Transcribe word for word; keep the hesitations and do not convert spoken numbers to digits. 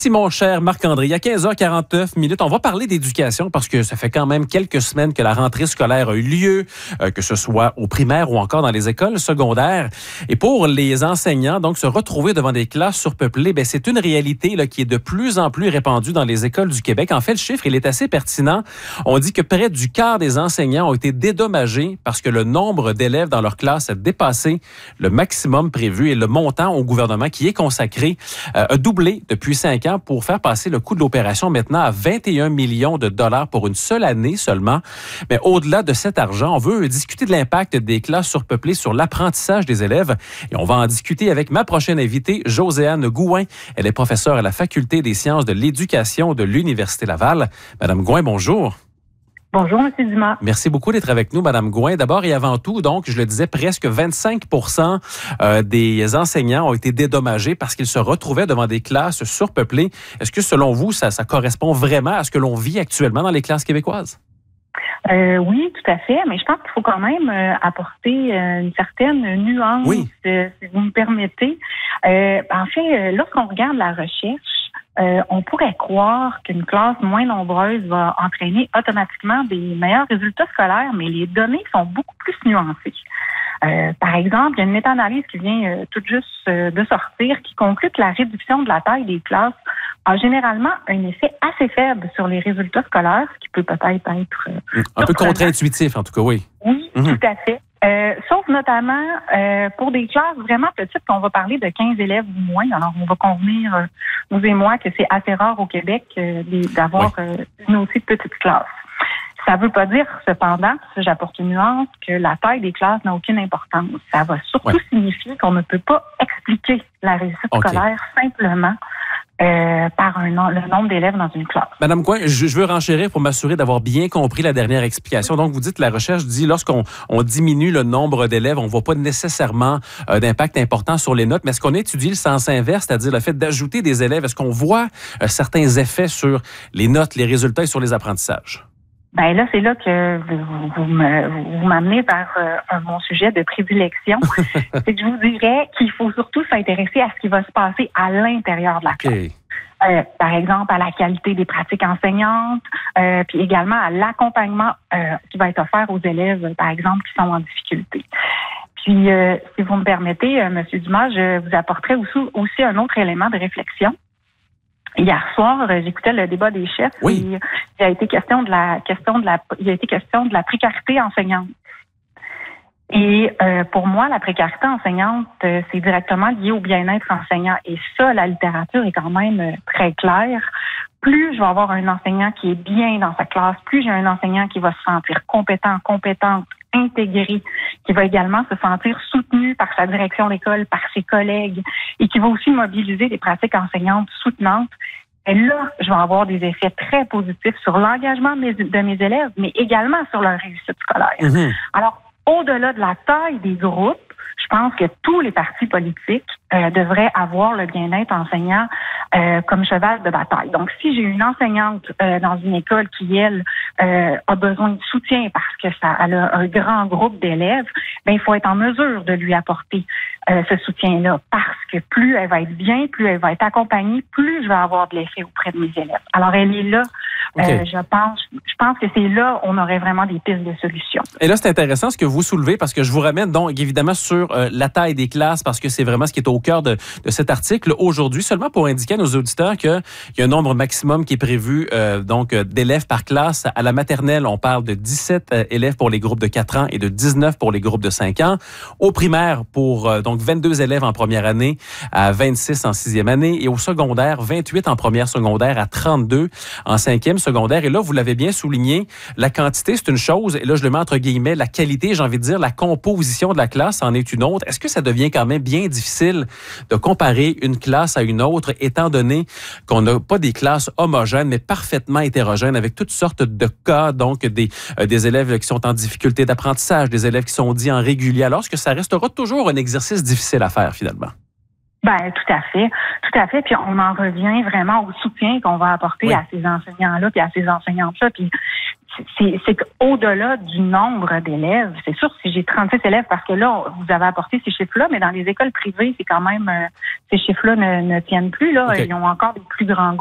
Merci mon cher Marc-André. Il y a quinze heures quarante-neuf minutes, on va parler d'éducation parce que ça fait quand même quelques semaines que la rentrée scolaire a eu lieu, euh, que ce soit au primaire ou encore dans les écoles secondaires. Et pour les enseignants, donc se retrouver devant des classes surpeuplées, ben, c'est une réalité là, qui est de plus en plus répandue dans les écoles du Québec. En fait, le chiffre, il est assez pertinent. On dit que près du quart des enseignants ont été dédommagés parce que le nombre d'élèves dans leur classe a dépassé le maximum prévu et le montant au gouvernement qui est consacré euh, a doublé depuis cinq ans pour faire passer le coût de l'opération maintenant à vingt et un millions de dollars pour une seule année seulement. Mais au-delà de cet argent, on veut discuter de l'impact des classes surpeuplées sur l'apprentissage des élèves. Et on va en discuter avec ma prochaine invitée, Josiane Gouin. Elle est professeure à la Faculté des sciences de l'éducation de l'Université Laval. Madame Gouin, bonjour. Bonjour, M. Dumas. Merci beaucoup d'être avec nous, Madame Gouin. D'abord et avant tout, donc, je le disais, presque vingt-cinq pour cent des enseignants ont été dédommagés parce qu'ils se retrouvaient devant des classes surpeuplées. Est-ce que, selon vous, ça, ça correspond vraiment à ce que l'on vit actuellement dans les classes québécoises? Euh, oui, tout à fait, mais je pense qu'il faut quand même euh, apporter euh, une certaine nuance, oui. euh, si vous me permettez. Euh, en fait, euh, lorsqu'on regarde la recherche, Euh, on pourrait croire qu'une classe moins nombreuse va entraîner automatiquement des meilleurs résultats scolaires, mais les données sont beaucoup plus nuancées. Euh, par exemple, il y a une méta-analyse qui vient euh, tout juste euh, de sortir qui conclut que la réduction de la taille des classes a généralement un effet assez faible sur les résultats scolaires, ce qui peut peut-être être... Euh, un peu contre-intuitif, en tout cas, oui. Oui, mm-hmm. tout à fait. Euh, sauf notamment euh, pour des classes vraiment petites, qu'on va parler de quinze élèves ou moins. Alors, on va convenir, euh, vous et moi, que c'est assez rare au Québec euh, d'avoir oui. euh, une aussi petite classe. Ça ne veut pas dire, cependant, si j'apporte une nuance, que la taille des classes n'a aucune importance. Ça va surtout oui. signifier qu'on ne peut pas expliquer la réussite okay. scolaire simplement Euh, par un, le nombre d'élèves dans une classe. Madame Gouin, je, je veux renchérir pour m'assurer d'avoir bien compris la dernière explication. Donc, vous dites que la recherche dit lorsqu'on on diminue le nombre d'élèves, on ne voit pas nécessairement euh, d'impact important sur les notes, mais est-ce qu'on étudie le sens inverse, c'est-à-dire le fait d'ajouter des élèves? Est-ce qu'on voit euh, certains effets sur les notes, les résultats et sur les apprentissages? Ben là, c'est là que vous, vous, me, vous m'amenez vers euh, mon sujet de prédilection. C'est que je vous dirais qu'il faut surtout s'intéresser à ce qui va se passer à l'intérieur de la classe. Okay. Euh, par exemple, à la qualité des pratiques enseignantes, euh, puis également à l'accompagnement euh, qui va être offert aux élèves, par exemple, qui sont en difficulté. Puis, euh, si vous me permettez, euh, M. Dumas, je vous apporterai aussi, aussi un autre élément de réflexion. Hier soir, j'écoutais le débat des chefs. Oui. Et il a été question de la question de la il a été question de la précarité enseignante. Et euh, pour moi, la précarité enseignante, euh, c'est directement lié au bien-être enseignant. Et ça, la littérature est quand même euh, très claire. Plus je vais avoir un enseignant qui est bien dans sa classe, plus j'ai un enseignant qui va se sentir compétent, compétente, intégré, qui va également se sentir soutenu par sa direction d'école, par ses collègues, et qui va aussi mobiliser des pratiques enseignantes soutenantes. Et là, je vais avoir des effets très positifs sur l'engagement de mes, de mes élèves, mais également sur leur réussite scolaire. Mm-hmm. Alors, au-delà de la taille des groupes, je pense que tous les partis politiques euh, devraient avoir le bien-être enseignant euh, comme cheval de bataille. Donc, si j'ai une enseignante euh, dans une école qui, elle, euh, a besoin de soutien parce que ça elle a un grand groupe d'élèves, ben il faut être en mesure de lui apporter euh, ce soutien-là parce que plus elle va être bien, plus elle va être accompagnée, plus je vais avoir de l'effet auprès de mes élèves. Alors, elle est là. Okay. Euh, je pense, je pense que c'est là où on aurait vraiment des pistes de solutions. Et là, c'est intéressant ce que vous soulevez parce que je vous ramène donc évidemment sur euh, la taille des classes parce que c'est vraiment ce qui est au cœur de, de cet article aujourd'hui, seulement pour indiquer à nos auditeurs qu'il y a un nombre maximum qui est prévu euh, donc d'élèves par classe. À la maternelle, on parle de dix-sept élèves pour les groupes de quatre ans et de dix-neuf pour les groupes de cinq ans. Au primaire, pour euh, donc vingt-deux élèves en première année à vingt-six en sixième année et au secondaire, vingt-huit en première secondaire à trente-deux en cinquième secondaire. Et là, vous l'avez bien souligné, la quantité, c'est une chose, et là, je le mets entre guillemets, la qualité, j'ai envie de dire, la composition de la classe en est une autre. Est-ce que ça devient quand même bien difficile de comparer une classe à une autre, étant donné qu'on n'a pas des classes homogènes, mais parfaitement hétérogènes, avec toutes sortes de cas, donc des, euh, des élèves qui sont en difficulté d'apprentissage, des élèves qui sont dits en régulier, alors que ça restera toujours un exercice difficile à faire, finalement? Ben tout à fait, tout à fait. Puis on en revient vraiment au soutien qu'on va apporter oui. à ces enseignants-là, puis à ces enseignantes-là. Puis c'est, c'est qu'au-delà du nombre d'élèves, c'est sûr si j'ai trente-six élèves, parce que là vous avez apporté ces chiffres-là, mais dans les écoles privées, c'est quand même euh, ces chiffres-là ne, ne tiennent plus là. Okay. Ils ont encore des plus grands